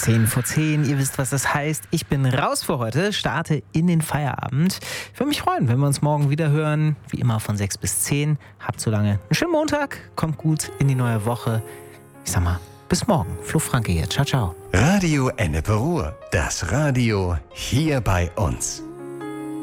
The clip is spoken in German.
10 vor 10, ihr wisst, was das heißt. Ich bin raus für heute, starte in den Feierabend. Ich würde mich freuen, wenn wir uns morgen wieder hören. Wie immer von 6 bis 10. Habt so lange einen schönen Montag, kommt gut in die neue Woche. Ich sag mal, bis morgen. Flo Franke hier. Ciao, ciao. Radio Ennepe Ruhr. Das Radio hier bei uns.